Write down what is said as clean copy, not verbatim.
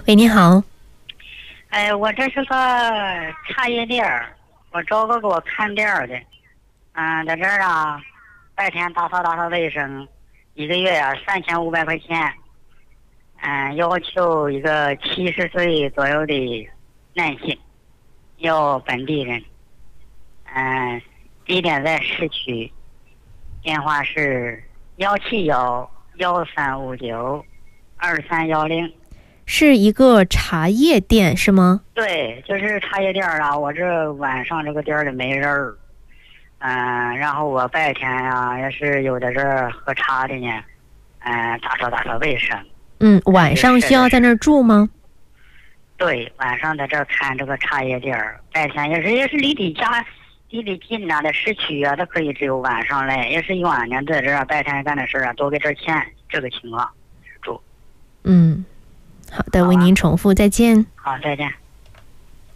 喂，你好。 我这是个茶叶店儿，我找个给我看店儿的。在这儿啊，白天打扫卫生，一个月啊3500块钱。要求一个70岁左右的男性，要本地人。地点在市区，电话是17113592310。 是一个茶叶店是吗？ 对，就是茶叶店啊，我这晚上这个店里没人儿。然后我白天啊也是有在这儿喝茶的呢。打扫卫生。 晚上需要在那儿住吗？ 对，晚上在这儿看这个茶叶店儿，白天也是离近啊，在市区啊，他可以只有晚上来，也是远呢，在这儿白天干的事啊，多给点钱，这个情况住。 好的，为您重复，再见。 好，再见。